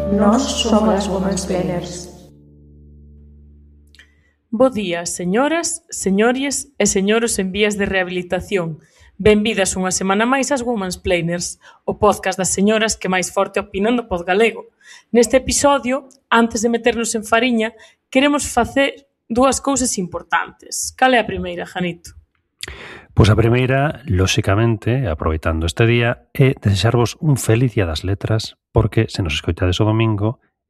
Nós somos as Womansplainers. Bo día, señoras, señores e señoros en vías de rehabilitación. Benvidas unha semana máis ás Womansplainers, o podcast das señoras que máis forte opinan do pod galego. Neste episodio, antes de meternos en fariña, queremos facer dúas cousas importantes. Cal é a primeira, Janito? Pois a primeira, lóxicamente, aproveitando este día, é desexarvos un feliz Día das Letras, porque se nos escoitades o domingo,